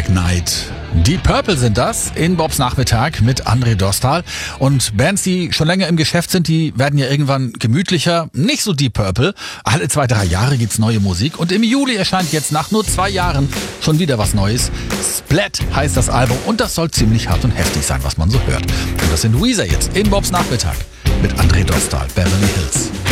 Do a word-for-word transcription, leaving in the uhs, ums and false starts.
Dark Knight. Deep Purple sind das in Bobs Nachmittag mit André Dostal. Und Bands, die schon länger im Geschäft sind, die werden ja irgendwann gemütlicher. Nicht so Deep Purple. Alle zwei, drei Jahre gibt's neue Musik. Und im Juli erscheint jetzt nach nur zwei Jahren schon wieder was Neues. Splat heißt das Album. Und das soll ziemlich hart und heftig sein, was man so hört. Und das sind Weezer jetzt in Bobs Nachmittag mit André Dostal, Beverly Hills.